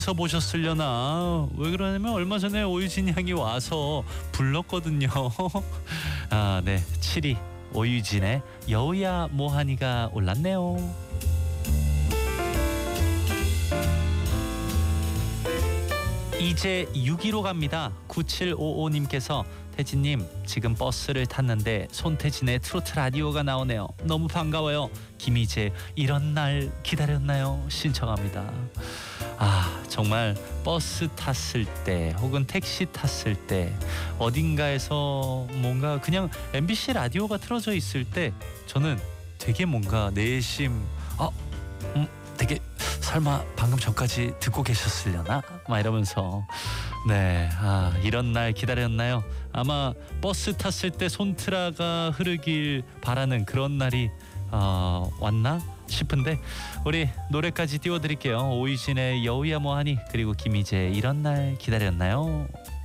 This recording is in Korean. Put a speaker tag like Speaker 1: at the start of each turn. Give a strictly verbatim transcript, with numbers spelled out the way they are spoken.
Speaker 1: 서 보셨으려나? 왜 그러냐면 얼마 전에 오유진 양이 와서 불렀거든요. 아, 네. 칠 위 오유진의 여우야 뭐하니가 올랐네요. 이제 육 위로 갑니다. 구칠오오님께서 태진님 지금 버스를 탔는데 손태진의 트로트 라디오가 나오네요. 너무 반가워요. 김희재 이런 날 기다렸나요? 신청합니다. 아, 정말 버스 탔을 때 혹은 택시 탔을 때 어딘가에서 뭔가 그냥 엠비씨 라디오가 틀어져 있을 때 저는 되게 뭔가 내심 어? 음, 되게 설마 방금 전까지 듣고 계셨으려나? 막 이러면서 네, 아, 이런 날 기다렸나요? 아마 버스 탔을 때 손트라가 흐르길 바라는 그런 날이 어, 왔나 싶은데 우리 노래까지 띄워드릴게요. 오이진의 여우야 뭐하니 그리고 김희재 이런 날 기다렸나요?